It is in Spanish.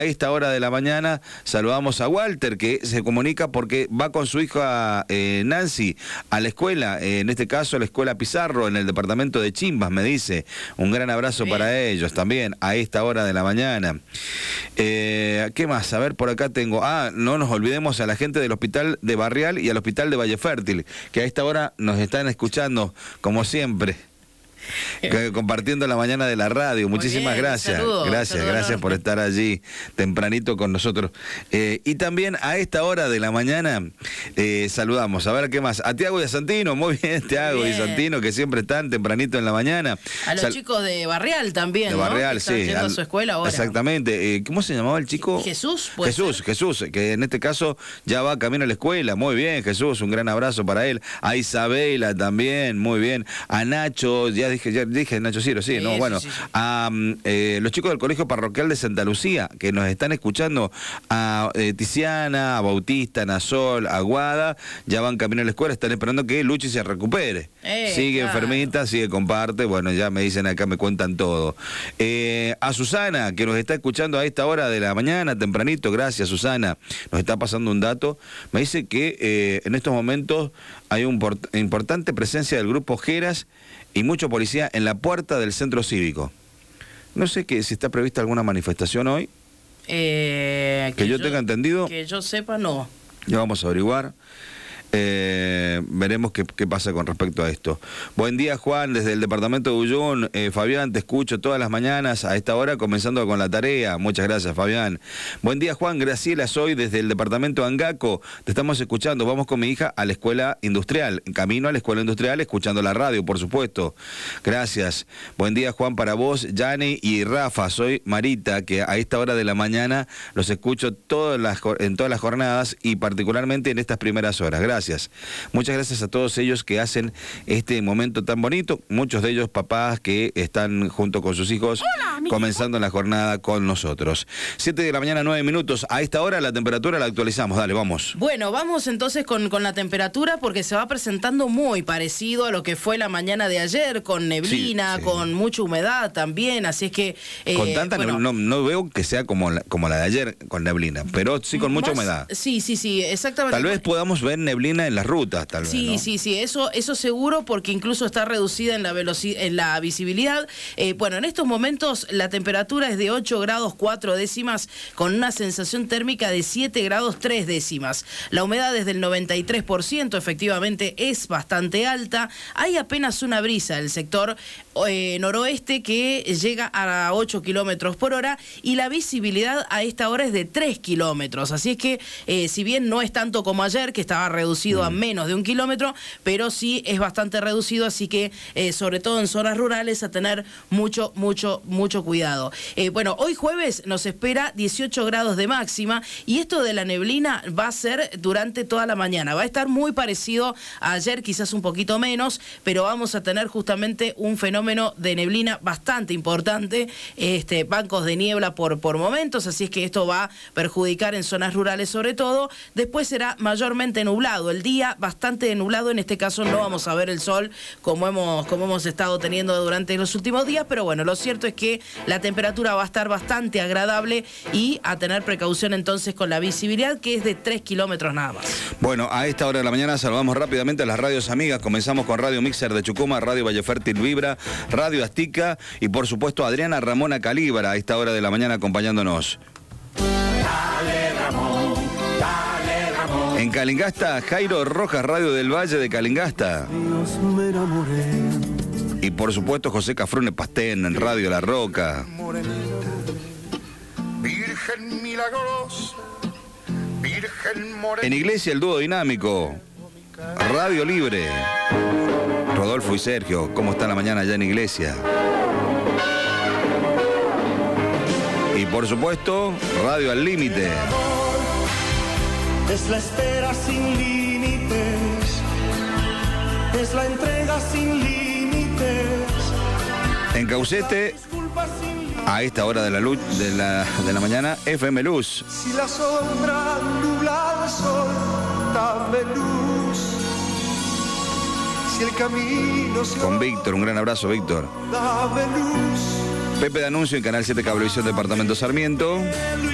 A esta hora de la mañana saludamos a Walter, que se comunica porque va con su hija Nancy a la escuela, en este caso a la escuela Pizarro, en el departamento de Chimbas, me dice. Un gran abrazo para ellos también, a esta hora de la mañana. ¿Qué más? A ver, por acá tengo... no nos olvidemos a la gente del Hospital de Barrial y al Hospital de Valle Fértil, que a esta hora nos están escuchando, como siempre. Compartiendo la mañana de la radio. Muchísimas gracias. Gracias por estar allí tempranito con nosotros. Y también a esta hora de la mañana saludamos, a ver qué más, a Tiago y a Santino. Muy bien, Tiago y Santino, que siempre están tempranito en la mañana. A los chicos de Barrial también, de Barrial, ¿no? Que están yendo a su escuela ahora. Exactamente. ¿Cómo se llamaba el chico? Jesús, Jesús, que en este caso ya va camino a la escuela. Muy bien, Jesús, un gran abrazo para él. A Isabela también, muy bien. A Nacho, ya dije Nacho Ciro, sí, ¿no? Bueno, sí. A los chicos del Colegio Parroquial de Santa Lucía, que nos están escuchando, a Tiziana, a Bautista, a Nasol, a Guada, ya van camino a la escuela, están esperando que Luchi se recupere. Sigue enfermita, sigue con parte, bueno, ya me dicen acá, me cuentan todo. A Susana, que nos está escuchando a esta hora de la mañana, tempranito, gracias Susana, nos está pasando un dato, me dice que en estos momentos hay una importante presencia del grupo Geras y mucho policía en la puerta del centro cívico. No sé si está prevista alguna manifestación hoy. Que yo tenga entendido. Que yo sepa, no. Ya vamos a averiguar. Veremos qué pasa con respecto a esto. Buen día, Juan, desde el departamento de Uyún. Fabián, te escucho todas las mañanas a esta hora, comenzando con la tarea. Muchas gracias, Fabián. Buen día, Juan. Graciela, soy desde el departamento de Angaco. Te estamos escuchando. Vamos con mi hija a la escuela industrial. En camino a la escuela industrial, escuchando la radio, por supuesto. Gracias. Buen día, Juan, para vos, Yani y Rafa. Soy Marita, que a esta hora de la mañana los escucho en todas las jornadas y particularmente en estas primeras horas. Gracias. Muchas gracias a todos ellos que hacen este momento tan bonito. Muchos de ellos papás que están junto con sus hijos comenzando la jornada con nosotros. 7 de la mañana, 9 minutos. A esta hora la temperatura la actualizamos. Dale, vamos. Bueno, vamos entonces con la temperatura porque se va presentando muy parecido a lo que fue la mañana de ayer, con neblina, con mucha humedad también. Así es que... con tanta neblina, no veo que sea como la de ayer con neblina, pero sí con mucha humedad. Sí, exactamente. Tal vez podamos ver neblina en las rutas, tal vez, ¿no? Sí, eso seguro, porque incluso está reducida en la visibilidad. Bueno, en estos momentos la temperatura es de 8 grados 4 décimas, con una sensación térmica de 7 grados 3 décimas. La humedad es del 93%, efectivamente es bastante alta. Hay apenas una brisa del sector noroeste que llega a 8 kilómetros por hora y la visibilidad a esta hora es de 3 kilómetros. Así es que, si bien no es tanto como ayer, que estaba reducido a menos de 1 kilómetro, pero sí es bastante reducido, así que sobre todo en zonas rurales a tener mucho cuidado. Bueno, hoy jueves nos espera 18 grados de máxima y esto de la neblina va a ser durante toda la mañana. Va a estar muy parecido a ayer, quizás un poquito menos, pero vamos a tener justamente un fenómeno de neblina bastante importante, bancos de niebla por momentos, así es que esto va a perjudicar en zonas rurales sobre todo. Después será mayormente nublado el día, bastante nublado. En este caso no vamos a ver el sol como hemos estado teniendo durante los últimos días, pero bueno, lo cierto es que la temperatura va a estar bastante agradable y a tener precaución entonces con la visibilidad, que es de 3 kilómetros nada más. Bueno, a esta hora de la mañana saludamos rápidamente a las radios amigas. Comenzamos con Radio Mixer de Chucuma, Radio Valle Fértil Vibra, Radio Aztica y por supuesto Adriana Ramona Calíbara a esta hora de la mañana acompañándonos. Dale, Ramón, dale, Ramón. En Calingasta, Jairo Rojas, Radio del Valle de Calingasta. Y por supuesto José Cafrune Pastén en Radio La Roca. Virgen milagrosa, Virgen morena. En Iglesia el dúo dinámico, Radio Libre. Rodolfo y Sergio, ¿cómo está la mañana allá en Iglesia? Y por supuesto, Radio Al Límite. Es la espera sin límites, es la entrega sin límites. En Caucete, a esta hora de la mañana, FM Luz. Si la sombra nubla al sol, dame luz. Si el camino se con Víctor, un gran abrazo, Víctor. dame luz. Pepe de Anuncio en Canal 7 Cablevisión Departamento Sarmiento.